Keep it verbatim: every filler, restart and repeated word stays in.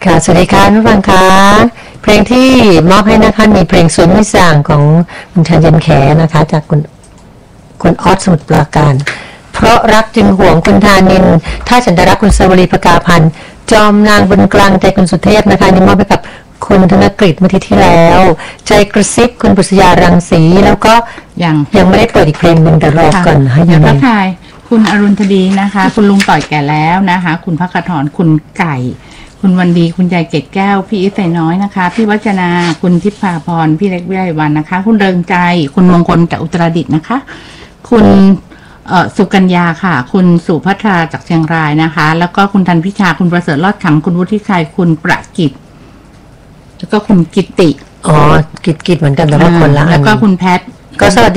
ค่ะสวัสดีค่ะทุกท่านคะเพลงที่มอบให้นะคะมีเพลงสวนมิสางของคุณชันยันแขนะคะจากคุณคุณออสสมุทรปราการเพราะรักจึงห่วงคุณธานินถ้าฉันจะรักคุณสวรีประกาพันธ์จอมนางบนกลางใจคุณสุเทพนะคะนี่มอบให้กับคุณธนกฤษเมื่อที่ที่แล้วใจกระซิบคุณปุษยารังสีแล้วก็ยังยังไม่ได้เปิดอีกเพลงหนึ่งแต่รอก่อนให้ยังไงทักทายคุณอรุณธดีนะคะคุณลุงต่อยแก่แล้วนะคะคุณพักถอนคุณไก่คุณวันดีคุณยายเกตแก้วพี่อิสายน้อยนะคะพี่วัจนาคุณทิพาพรพี่เล็กวิไลวันนะคะคุณเริงใจคุณมงคลจากอุตรดิตถ์นะคะคุณเอ่อสุกัญญาค่ะคุณสุภัทราจากเชียงรายนะคะแล้วก็คุณธันพิชาคุณประเสริฐรอดขังคุณวุฒิชัยคุณประกิตแล้วก็คุณกิตติอ๋อกิตกิตเหมือนกันแต่ว่าคนละอันแล้วก็คุณแพทก็สวัสดี